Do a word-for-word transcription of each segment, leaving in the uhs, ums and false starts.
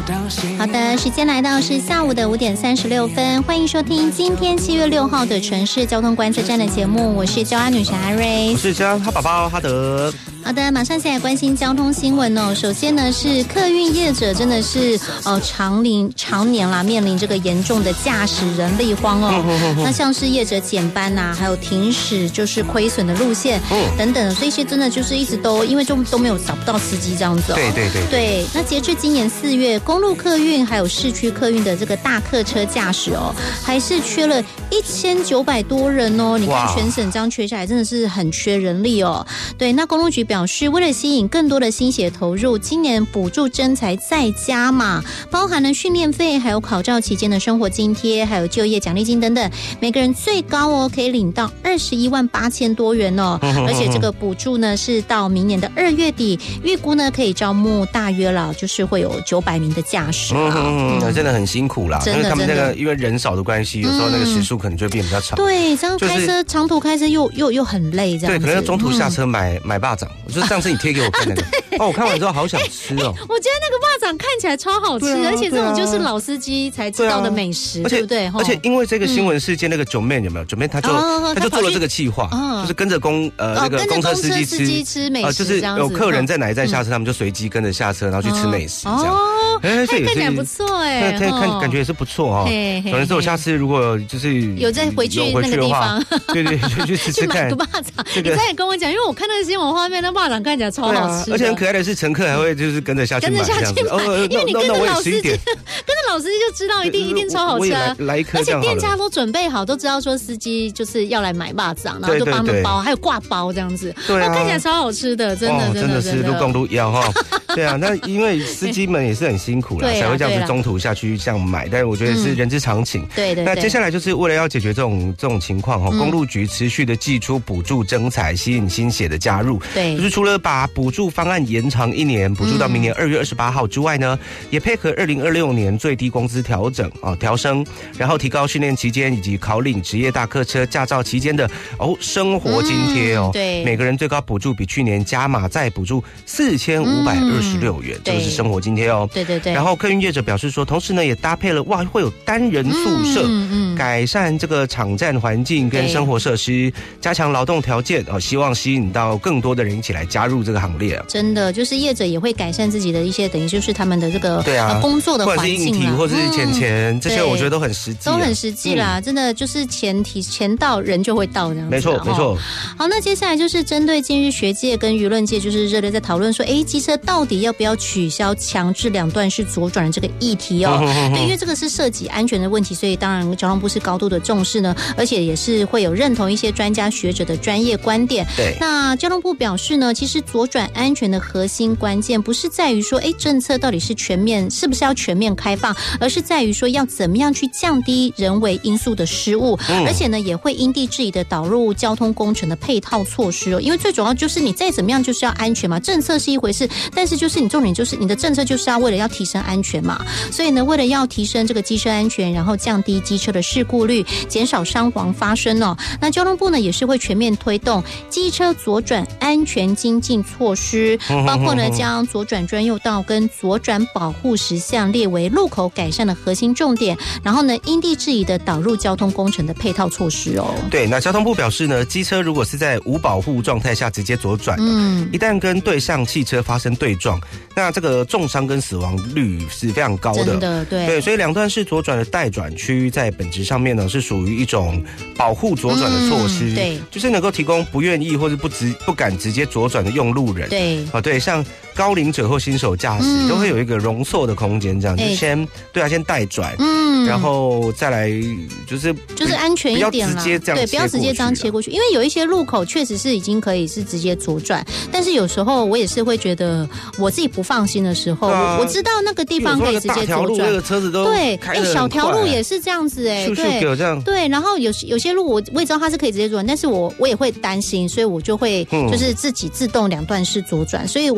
好的，时间来到是下午的五点三十六分，欢迎收听今天七月六号的城市交通观测站的节目，我是交安女神阿瑞， 我是交安哈宝宝哈德。 好的，马上先来关心交通新闻哦。首先呢，是客运业者真的是呃常临常年啦面临这个严重的驾驶人力荒哦。那像是业者减班呐、啊，还有停驶就是亏损的路线等等，这些真的就是一直都因为就都没有找不到司机这样子哦。 对对对对。那截至今年四月，公路客运还有市区客运的这个大客车驾驶哦，还是缺了一千九百多人哦。你看全省这样缺下来，真的是很缺人力哦。对，那公路局表示，为了吸引更多的新血投入，今年补助征才再加码，包含了训练费，还有考照期间的生活津贴，还有就业奖励金等等，每个人最高哦可以领到二十一万八千多元哦。而且这个补助呢是到明年的二月底，预估呢可以招募大约了，就是会有九百名的驾驶、啊。 嗯嗯，真的很辛苦啦， 真的因为他们那个因为人少的关系，有时候那个时数可能就会变比较长。 对，这样开车、就是、长途开车又又又很累，这样子。 对，可能要中途下车买、嗯、买霸掌。就是上次你贴给我看那个哦，我看完之后好想吃哦。 我觉得那个霸掌看起来超好吃、啊、而且这种就是老司机才知道的美食， 对,、啊、对不对？ 而且因为这个新闻事件，那个九妹有没有？九妹他就、哦、他就做了这个企划、哦，就是跟着公呃、哦、那个公车司机吃，司機吃美食、呃，就是有客人在哪一站下车、嗯，他们就随机跟着下车，然后去吃美食、哦、这样。哦， 哎，这看起来不错哎， 看看感觉也是不错哦。可能是我下次如果就是有再回去那个地方， 对对，就去吃吃看。 去买个霸掌，你再也跟我讲，因为我看那个新闻画面，那霸掌看起来超好吃的， 而且很可爱的是，乘客还会就是跟着下去买， 跟着下去买，哦、因为你跟着老司机，跟着老司机就知道一定一定超好吃啊。 来一颗， 而且店家都准备好，都知道说司机就是要来买霸掌，然后就帮他们包，还有挂包这样子，对、啊，看起来超好吃的，真的、哦、 真的是路共路要哈。对啊，那因为司机们也是很辛苦啦，才会这样子中途下去这样买，但是我觉得是人之常情。 对对。 那接下来就是为了要解决这种这种情况哈，公路局持续的祭出补助征才，吸引新血的加入。 对， 就是除了把补助方案延长一年，补助到明年二月二十八号之外呢，也配合二零二六年最低工资调整啊调升，然后提高训练期间以及考领职业大客车驾照期间的哦生活津贴哦， 对， 每个人最高补助比去年加码再补助四千五百二十六元，这个是生活津贴哦。 对对对。 然后客运业者表示说，同时呢也搭配了哇会有单人宿舍，嗯嗯，改善这个场站环境跟生活设施，加强劳动条件哦，希望吸引到更多的人一起来加入这个行列。 真的，就是业者也会改善自己的一些，等于就是他们的这个对啊、 呃、工作的环境， 或者是硬体或者是钱钱、嗯、这些，我觉得都很实际， 都很实际啦、嗯。真的就是前提钱到人就会到这样子。 没错没错。 好，那接下来就是针对近日学界跟舆论界就是热烈在讨论说，哎，机车到底要不要取消强制两段式左转的这个议题哦？嗯、对，因为这个是涉及安全的问题，所以当然交通部是高度的重视呢，而且也是会有认同一些专家学者的专业观点。 对， 那交通部表示呢，其实左转安全的核心关键不是在于说，哎，政策到底是全面是不是要全面开放，而是在于说要怎么样去降低人为因素的失误，嗯、而且呢也会因地制宜的导入交通工程的配套措施哦。因为最主要就是你再怎么样就是要安全嘛，政策是一回事，但是就是你重点就是你的政策就是要为了要提升安全嘛，所以呢为了要提升这个机车安全，然后降低机车的事故率，减少伤亡发生哦，那交通部呢也是会全面推动机车左转安全精进措施，包括呢将左转专用道跟左转保护实项列为路口改善的核心重点，然后呢因地制宜的导入交通工程的配套措施哦。 对，那交通部表示呢，机车如果是在无保护状态下直接左转，嗯，一旦跟对向汽车发生对撞，那这个重伤跟死亡率是非常高的。 真的，对对，所以两段式左转的待转区在本质上面呢是属于一种保护左转的措施，嗯、对，就是能够提供不愿意或是不直不敢直接左转的用路人， 对， 啊对，像高龄者或新手驾驶、嗯、都会有一个容错的空间，这样就先对啊，先待转，嗯，然后再来就是就是安全一点啦， 不要直接这样， 对，不要直接这样切过去，因为有一些路口确实是已经可以是直接左转，但是有时候我也是会觉得我自己不放心的时候，啊、我, 我知道那个地方可以直接左转， 那个车子都对，哎，小条路也是这样子哎、欸，对， 这样对，然后有有些路我我也知道它是可以直接左转，但是我我也会担心，所以我就会就是自己自动两段式左转，所以我真的也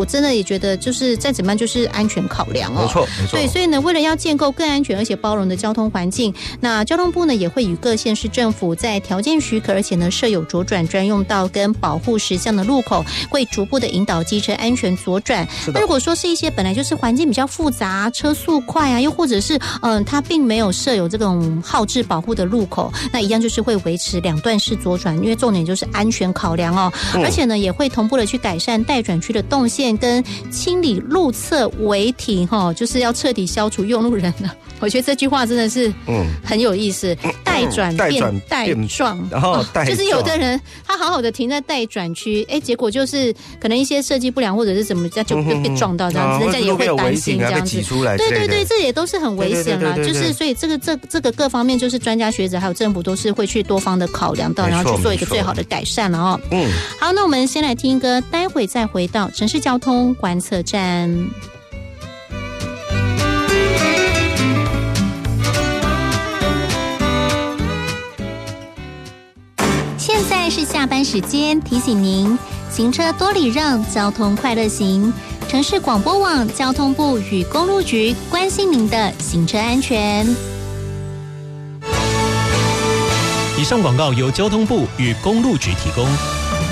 觉得就是再怎么样就是安全考量哦。 没错，没错。 对，所以呢，为了要建构更安全而且包容的交通环境，那交通部呢也会与各县市政府在条件许可，而且呢设有左转专用道跟保护实项的路口，会逐步的引导机车安全左转。那如果说是一些本来就是环境比较复杂、车速快啊，又或者是嗯、呃、它并没有设有这种号志保护的路口，那一样就是会维持两段式左转，因为重点就是安全考量哦。嗯、而且呢，也会同步的去改善待转区的动线跟清理路侧违停哈、哦，就是要彻底消除用路人呢。我觉得这句话真的是嗯很有意思，待转变带撞， 然后带就是有的人他好好的停在待转区，哎，结果就是可能一些设计不良或者是怎么就就被撞到这样子，人家也会担心这样子。对对对，这也都是很危险啦。就是所以这个这这个各方面，就是专家学者还有政府都是会去多方的考量到，然后去做一个最好的改善了哦。嗯，好，那我们先来听歌，待会再回到城市交通观测站。现在是下班时间，提醒您行车多礼让，交通快乐行。城市广播网交通部与公路局关心您的行车安全。 以上广告由交通部与公路局提供。